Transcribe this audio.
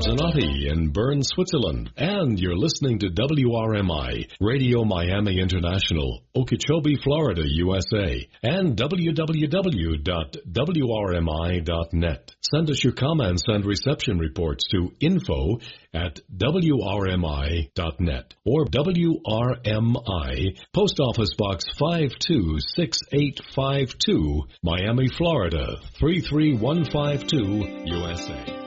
Zanotti in Bern, Switzerland. And you're listening to WRMI, Radio Miami International, Okeechobee, Florida, USA, and www.wrmi.net. Send us your comments and reception reports to info@wrmi.net or WRMI, Post Office Box 526852, Miami, Florida 33152, USA.